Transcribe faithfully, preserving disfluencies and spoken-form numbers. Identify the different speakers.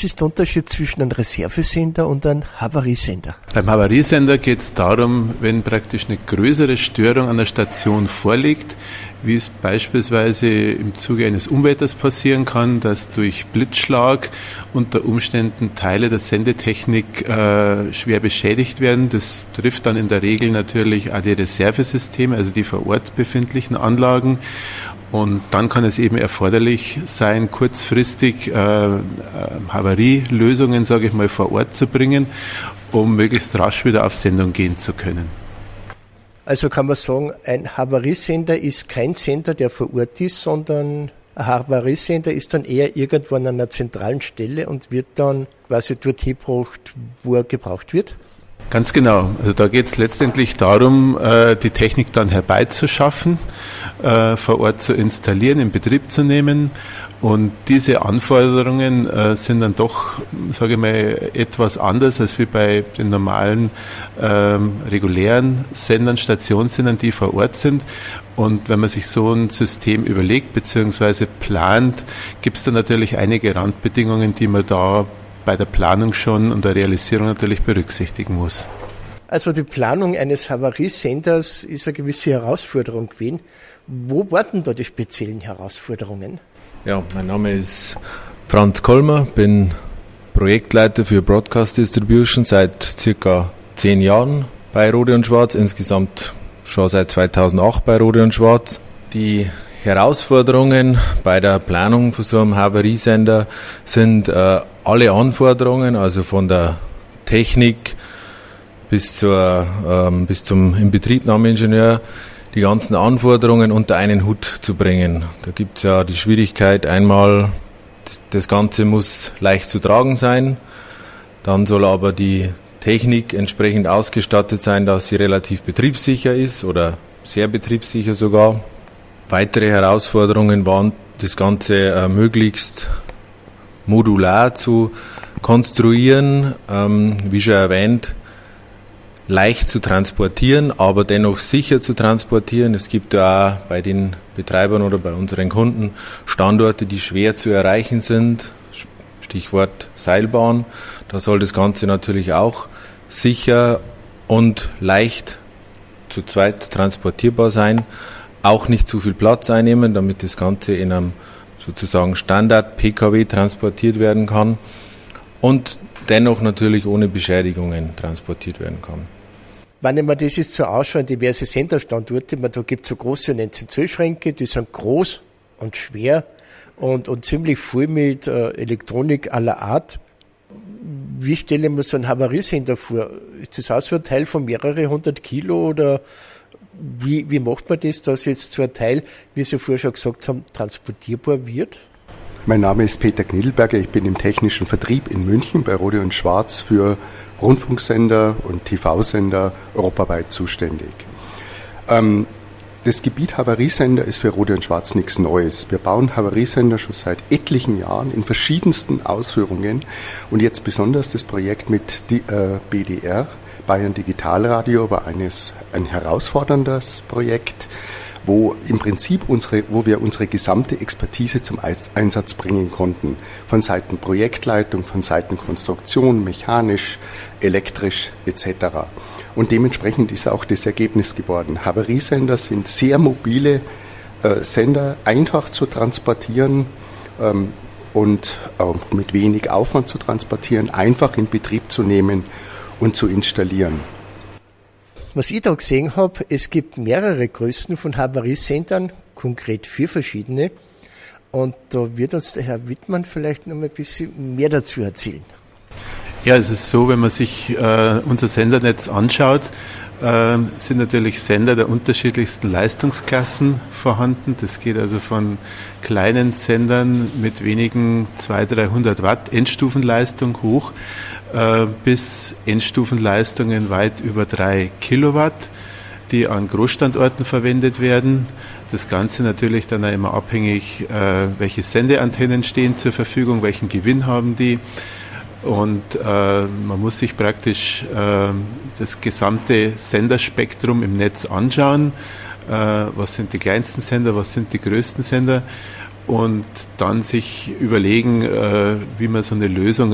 Speaker 1: ist der Unterschied zwischen einem Reservesender und einem Havariesender?
Speaker 2: Beim Havariesender geht es darum, wenn praktisch eine größere Störung an der Station vorliegt, wie es beispielsweise im Zuge eines Unwetters passieren kann, dass durch Blitzschlag unter Umständen Teile der Sendetechnik äh, schwer beschädigt werden. Das trifft dann in der Regel natürlich auch die Reservesysteme, also die vor Ort befindlichen Anlagen. Und dann kann es eben erforderlich sein, kurzfristig äh, Havarielösungen, sage ich mal, vor Ort zu bringen, um möglichst rasch wieder auf Sendung gehen zu können.
Speaker 1: Also kann man sagen, ein Havariesender ist kein Sender, der vor Ort ist, sondern ein Havariesender ist dann eher irgendwo an einer zentralen Stelle und wird dann quasi dort gebraucht, wo er gebraucht wird?
Speaker 2: Ganz genau. Also da geht es letztendlich darum, die Technik dann herbeizuschaffen, vor Ort zu installieren, in Betrieb zu nehmen. Und diese Anforderungen äh, sind dann doch, sage ich mal, etwas anders als wie bei den normalen ähm, regulären Sendern, Stationssendern, die vor Ort sind. Und wenn man sich so ein System überlegt bzw. plant, gibt es da natürlich einige Randbedingungen, die man da bei der Planung schon und der Realisierung natürlich berücksichtigen muss.
Speaker 1: Also die Planung eines Havariesenders ist eine gewisse Herausforderung gewesen. Wo warten da die speziellen Herausforderungen?
Speaker 3: Ja, mein Name ist Franz Kolmer, bin Projektleiter für Broadcast Distribution seit circa zehn Jahren bei Rohde und Schwarz, insgesamt schon seit zweitausendacht bei Rohde und Schwarz. Die Herausforderungen bei der Planung von so einem Havariesender sind äh, alle Anforderungen, also von der Technik bis zur ähm, bis zum Inbetriebnahmeingenieur, die ganzen Anforderungen unter einen Hut zu bringen. Da gibt es ja die Schwierigkeit, einmal, das, das Ganze muss leicht zu tragen sein, dann soll aber die Technik entsprechend ausgestattet sein, dass sie relativ betriebssicher ist oder sehr betriebssicher sogar. Weitere Herausforderungen waren, das Ganze äh, möglichst modular zu konstruieren, ähm, wie schon erwähnt, leicht zu transportieren, aber dennoch sicher zu transportieren. Es gibt ja auch bei den Betreibern oder bei unseren Kunden Standorte, die schwer zu erreichen sind. Stichwort Seilbahn. Da soll das Ganze natürlich auch sicher und leicht zu zweit transportierbar sein. Auch nicht zu viel Platz einnehmen, damit das Ganze in einem sozusagen Standard-P K W transportiert werden kann und dennoch natürlich ohne Beschädigungen transportiert werden kann.
Speaker 1: Wenn ich mir das jetzt so anschaue, diverse Senderstandorte, da gibt es so große neunzehn Zoll Schränke, die sind groß und schwer und, und ziemlich voll mit äh, Elektronik aller Art. Wie stelle ich mir so einen Havariesender vor? Ist das auch so ein Teil von mehrere hundert Kilo oder wie, wie macht man das, dass jetzt so ein Teil, wie Sie vorher schon gesagt haben, transportierbar wird?
Speaker 4: Mein Name ist Peter Gnilberger, ich bin im technischen Vertrieb in München bei Rohde und Schwarz für Rundfunksender und T V-Sender europaweit zuständig. Ähm, das Gebiet Havariesender ist für Rohde und Schwarz nichts Neues. Wir bauen Havariesender schon seit etlichen Jahren in verschiedensten Ausführungen und jetzt besonders das Projekt mit die, äh, B D R, Bayern Digitalradio, war eines, ein herausforderndes Projekt, wo im Prinzip unsere, wo wir unsere gesamte Expertise zum Einsatz bringen konnten. Von Seiten Projektleitung, von Seiten Konstruktion, mechanisch, elektrisch et cetera. Und dementsprechend ist auch das Ergebnis geworden. Havariesender sind sehr mobile äh, Sender, einfach zu transportieren ähm, und äh, mit wenig Aufwand zu transportieren, einfach in Betrieb zu nehmen und zu installieren.
Speaker 1: Was ich da gesehen habe, es gibt mehrere Größen von Havariesendern, konkret vier verschiedene. Und da wird uns der Herr Wittmann vielleicht noch mal ein bisschen mehr dazu erzählen.
Speaker 2: Ja, es ist so, wenn man sich äh, unser Sendernetz anschaut, äh, sind natürlich Sender der unterschiedlichsten Leistungsklassen vorhanden. Das geht also von kleinen Sendern mit wenigen zweihundert, dreihundert Watt Endstufenleistung hoch äh, bis Endstufenleistungen weit über drei Kilowatt, die an Großstandorten verwendet werden. Das Ganze natürlich dann auch immer abhängig, äh, welche Sendeantennen stehen zur Verfügung, welchen Gewinn haben die. Und äh, man muss sich praktisch äh, das gesamte Senderspektrum im Netz anschauen. Äh, was sind die kleinsten Sender, was sind die größten Sender? Und dann sich überlegen, äh, wie man so eine Lösung